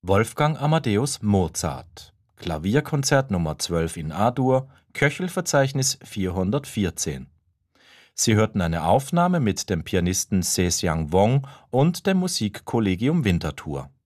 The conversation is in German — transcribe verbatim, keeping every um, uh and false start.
Wolfgang Amadeus Mozart, Klavierkonzert Nummer zwölf in A-Dur, Köchelverzeichnis vierhundertvierzehn. Sie hörten eine Aufnahme mit dem Pianisten Zhexiang Wong und dem Musikkollegium Winterthur.